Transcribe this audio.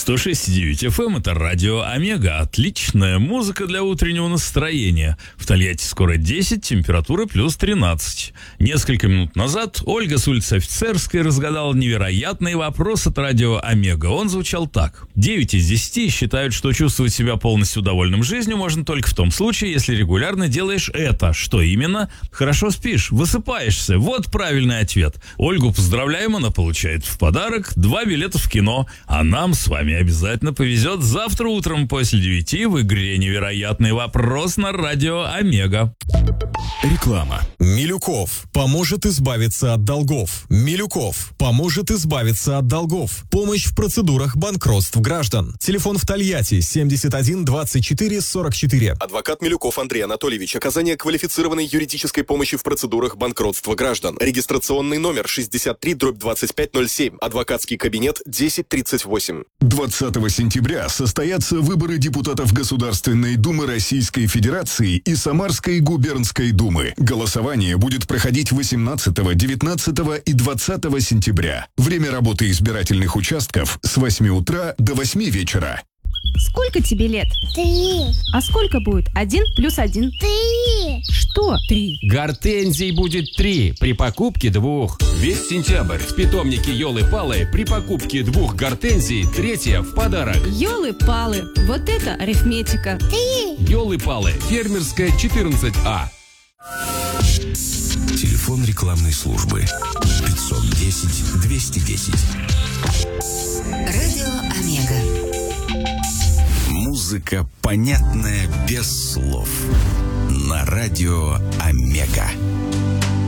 106,9 FM – это радио Омега. Отличная музыка для утреннего настроения. В Тольятти скоро 10, температура плюс 13. Несколько минут назад Ольга с улицы Офицерской разгадала невероятный вопрос от радио Омега. Он звучал так. 9 из 10 считают, что чувствовать себя полностью довольным жизнью можно только в том случае, если регулярно делаешь это. Что именно? Хорошо спишь, высыпаешься. Вот правильный ответ. Ольгу поздравляем, она получает в подарок 2 билета в кино. А нам с вами обязательно повезет завтра утром после 9 в игре «Невероятный вопрос» на радио Омега. Реклама. Милюков поможет избавиться от долгов. Милюков поможет избавиться от долгов. Помощь в процедурах банкротств граждан. Телефон в Тольятти 71 24 44. Адвокат Милюков Андрей Анатольевич. Оказание квалифицированной юридической помощи в процедурах банкротства граждан. Регистрационный номер 63/2507. Адвокатский кабинет 1038. 20 сентября состоятся выборы депутатов Государственной Думы Российской Федерации и Самарской губернской думы. Голосование будет проходить 18, 19 и 20 сентября. Время работы избирательных участков с 8 утра до 8 вечера. Сколько тебе лет? 3. А сколько будет 1 плюс 1? 3. Что 3? Гортензий будет 3 при покупке 2. Весь сентябрь в питомнике Ёлы-Палы при покупке 2 гортензий 3 в подарок. Ёлы-палы, вот это арифметика. 3. Ёлы-Палы, фермерская 14А. Телефон рекламной службы 510 210. Радио Омега. Музыка, понятная без слов. На радио Омега.